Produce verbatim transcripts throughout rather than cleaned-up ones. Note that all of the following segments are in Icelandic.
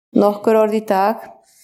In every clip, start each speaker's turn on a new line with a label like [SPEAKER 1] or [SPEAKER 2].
[SPEAKER 1] nokkur orð í dag.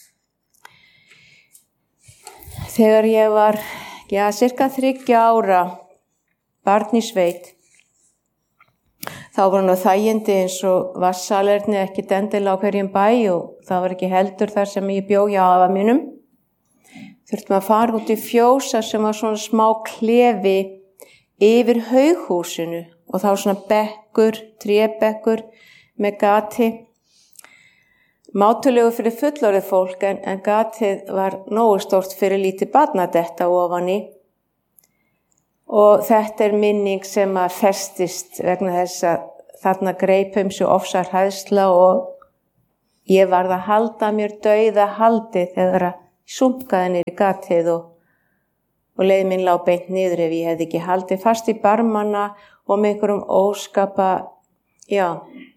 [SPEAKER 1] Þegar ég var, já, cirka þriggja ára barn í sveit, þá var nú þægindi eins og vatnssalerni ekkert endilega á hverjum bæ og það var ekki heldur þar sem ég bjó hjá afa mínum. Þurftum að fara út í fjósa sem var svona smá klefi yfir haughúsinu og þá svona bekkur, trébekkur með gati. Mátulegu fyrir fullorðið fólk en, en gatið var nógu stórt fyrir lítið barnadetta ofan í. Og þetta er minning sem að festist vegna þess að þarna greipum svo ofsar hræðsla og ég varð að halda mér dauða haldi þegar að sunkaði niður í gatið og, og leið minn lá beint niður ef ég hefði ekki haldið fast í barmana og með einhverjum óskapa, já,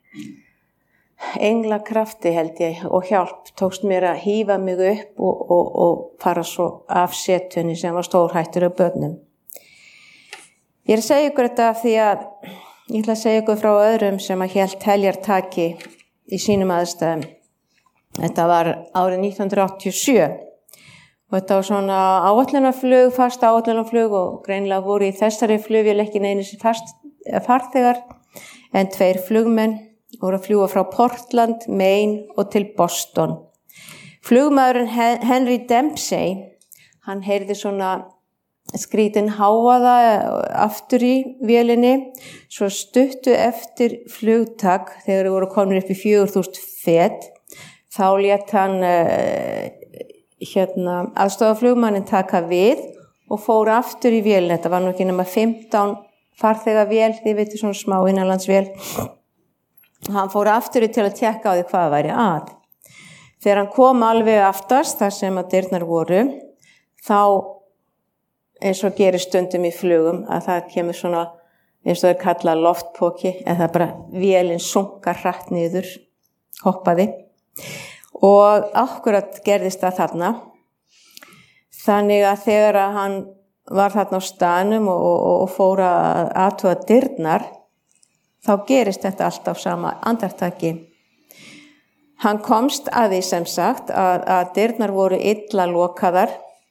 [SPEAKER 1] englakrafti held ég og hjálp tókst mér að hífa mig upp og, og, og fara svo af setunni sem var stórhættur af börnum. Ég er að segja ykkur þetta því að ég ætla að segja ykkur frá öðrum sem að hélt heljartaki í sínum aðstæðum. Þetta var árið nítján hundruð áttatíu og sjö og þetta var svona áætlunarflug, fast áætlunarflug og greinilega voru í þessari flugvél ekki neinir fast farþegar en tveir flugmenn voru að fljúga frá Portland, Maine og til Boston. Flugmaðurinn Henry Dempsey, hann heyrði svona skrítin hávaða aftur í vélinni, svo stuttu eftir flugtak þegar þeir voru komin upp í fjögur þúsund fet, þá lét hann uh, hérna, aðstofaflugmanninn taka við og fór aftur í vélina. Þetta var nú ekki nema fimmtán farþega vél, þið veitir svona smá innanlandsvél. Hann fór aftur til að tékka á því hvað væri að. Þegar hann kom alveg aftast, þar sem að dyrnar voru, þá eins og gerir stundum í flugum að það kemur svona eins og það er kallað loftpoki en það bara vélinn sunkar hratt niður, hoppaði og akkurat gerðist það þarna. Þannig að þegar að hann var þarna á staðnum og, og, og fór að athuga dyrnar þá gerist þetta allt á sama andartaki. Hann komst að því sem sagt að, að dyrnar voru illa lokaðar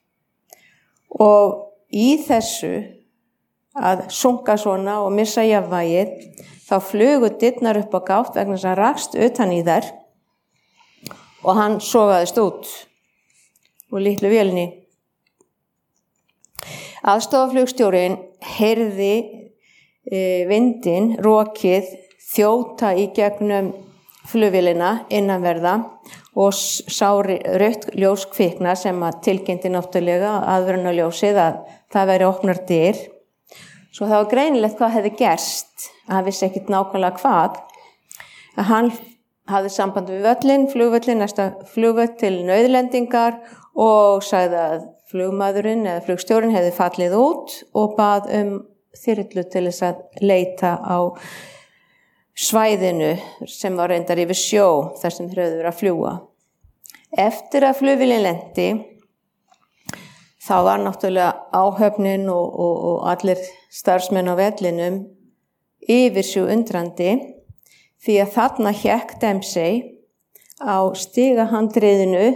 [SPEAKER 1] og í þessu að sunka svona og missa jafnvægið, þá flugu dyrnar upp á gátt vegna þess að hann rakst utan í þær og hann sogaðist út úr litlu vélinni. Aðstofaflugstjórinn heyrði e, vindinn, rokið, þjóta í gegnum flugvélina innanverða og sá rautt ljós kvikna sem að tilkynnti náttúrulega aðvörunarljósið að það væri opnar dyr. Svo það var greinilegt hvað hefði gerst, að hann vissi ekkert nákvæmlega hvað. Að hann hafði samband við völlin, flugvöllin, næsta flugvöll til nauðlendingar og sagði að flugmaðurinn eða flugstjórinn hefði fallið út og bað um þyrlu til þess að leita á svæðinu sem var reyndar yfir sjó þar sem þeir höfðu verið að fljúga. Eftir að flugvélin lenti, þá var náttúrulega áhöfnin og, og, og allir starfsmenn á vellinum yfir sig undrandi því að þarna hékk Dempsey á stigahandriðinu,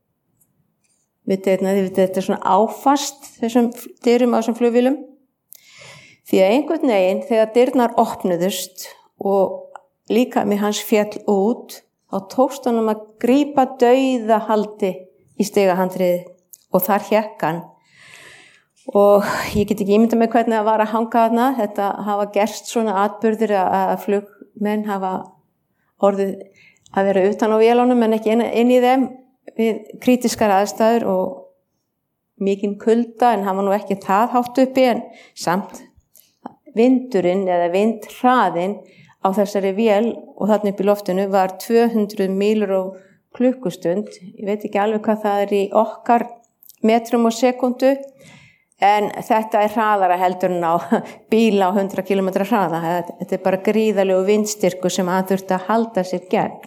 [SPEAKER 1] vitið þetta er svona áfast þessum dyrum á þessum flugvélum, því að einhvern veginn þegar dyrnar opnuðust og líka með hans féll út þá tókst honum að grípa dauða haldi í stigahandriði og þar hékk hann og ég get ekki ímyndað með hvernig það var að hanga þarna. Þetta hafa gerst svona atburðir að flugmenn hafa orðið að vera utan á vélunum en ekki inn, inn í þeim við krítiskar aðstæður og mikinn kulda en hann var nú ekki það hátt uppi en samt vindurinn eða vindhraðinn á þessari vél og þarna upp í loftinu var tvö hundruð mílur á klukkustund. Ég veit ekki alveg hvað það er í okkar metrum og sekundu en þetta er hraðara heldur en á bíla á hundrað kílómetra hraða. Þetta er bara gríðarlegu vindstyrkur sem hann þurfti að halda sér gegn.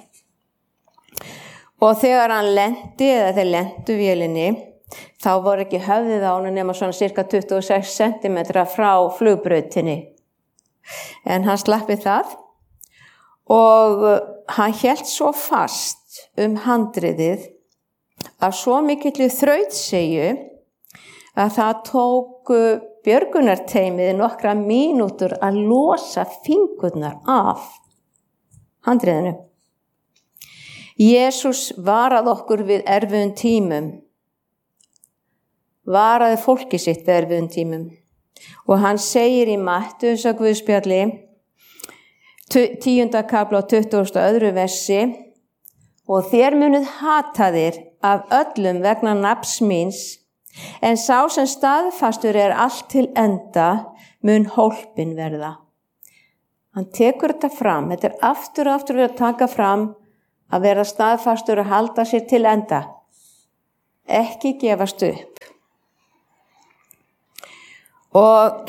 [SPEAKER 1] Og þegar hann lenti eða þeir lentu vélinni þá voru ekki höfðið á honum nema svona cirka tuttugu og sex sentimetra frá flugbrautinni. En hann slapp við það og hann hélt svo fast komst um handriðið að svo mikilli þrautseigju að það tók björgunarteymið nokkra mínútur að losa fingurnar af handriðinu. Jesús varað okkur við erfiðum tímum, varaði fólki sitt við erfiðum tímum. Og hann segir í Mattheusar Guðspjalli, tíunda kafla og tuttugasta og öðru versi, og þér munuð hataðir af öllum vegna nafns míns, en sá sem staðfastur er allt til enda mun hólpin verða. Hann tekur þetta fram, þetta er aftur og aftur að taka fram að vera staðfastur og halda sér til enda. Ekki gefast upp. Og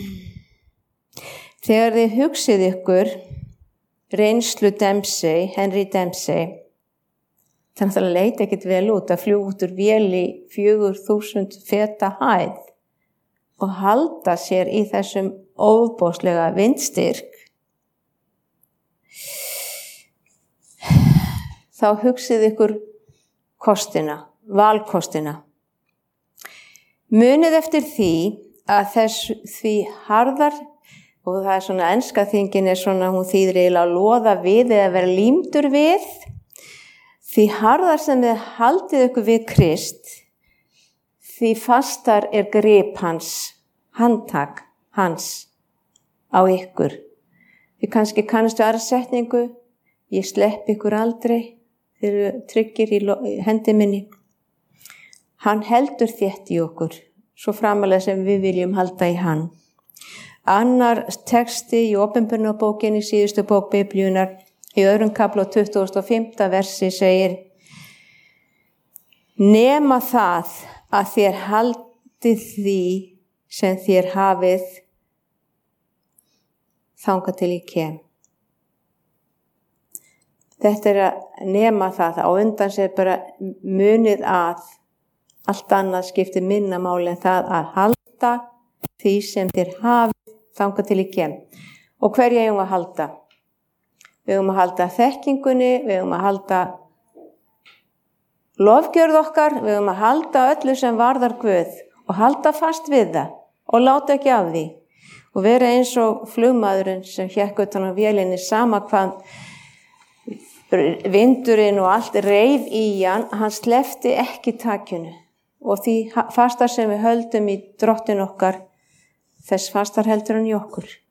[SPEAKER 1] þegar þið hugsið ykkur reynslu Dempsey, Henry Dempsey, þannig að það leit ekkert vel út að fljúga út úr vél í fjögur þúsund feta hæð og halda sér í þessum ofboðslega vindstyrk. Þá hugsið ykkur kostina, valkostina. Munið eftir því að þess því harðar, og það er svona enska þýðingin er svona, hún þýðir eiginlega að loða við eða vera límdur við, því harðar sem þið haldið ykkur við Krist, því fastar er grip hans, handtak hans á ykkur. Þið kannski kannastu aðra setningu, ég slepp ykkur aldrei, þeir eru tryggir í hendi minni. Hann heldur þétt í okkur, svo framalega sem við viljum halda í hann. Annar texti í Opinberunarbókinni, síðustu bók Biblíunnar, í öðrum kafla og tuttugasta og fimmta versi segir: nema það að þér haldið því sem þér hafið þangað til ég kem. Þetta er að nema það, á undan sér bara munið að allt annað skiptir minna máli en það að halda því sem þér hafið þangað til ég kem. Og hverja eigum að halda? Við eigum að halda þekkingunni, við eigum að halda lofgjörð okkar, við eigum að halda öllu sem varðar Guð og halda fast við það og láta ekki af því. Og vera eins og flugmaðurinn sem hékk utan á vélinni, sama hvað vindurinn og allt reif í hann, hann sleppti ekki takinu. Og því fastar sem við höldum í drottin okkar, þess fastar heldur hann í okkur.